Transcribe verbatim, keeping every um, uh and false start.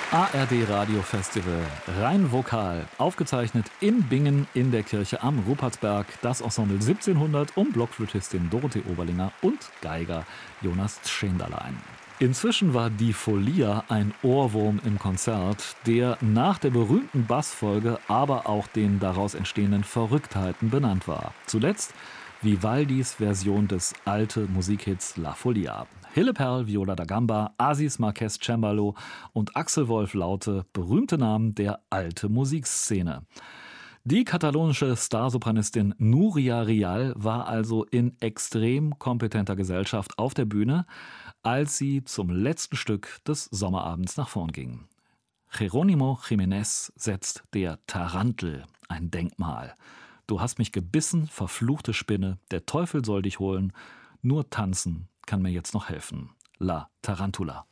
A R D Radio Festival, rein vokal, aufgezeichnet in Bingen in der Kirche am Rupertsberg, das Ensemble siebzehnhundert um Blockflötistin Dorothee Oberlinger und Geiger Jonas Tschenderlein. Inzwischen war die Folia ein Ohrwurm im Konzert, der nach der berühmten Bassfolge aber auch den daraus entstehenden Verrücktheiten benannt war. Zuletzt Vivaldis Version des alte Musikhits La Folia. Hille Perl, Viola da Gamba, Aziz Marquez Cembalo und Axel Wolf Laute, berühmte Namen der alte Musikszene. Die katalonische Starsopranistin Núria Rial war also in extrem kompetenter Gesellschaft auf der Bühne, als sie zum letzten Stück des Sommerabends nach vorn ging. Jerónimo Jiménez setzt der Tarantel ein Denkmal. Du hast mich gebissen, verfluchte Spinne, der Teufel soll dich holen, nur tanzen kann mir jetzt noch helfen. La Tarantula.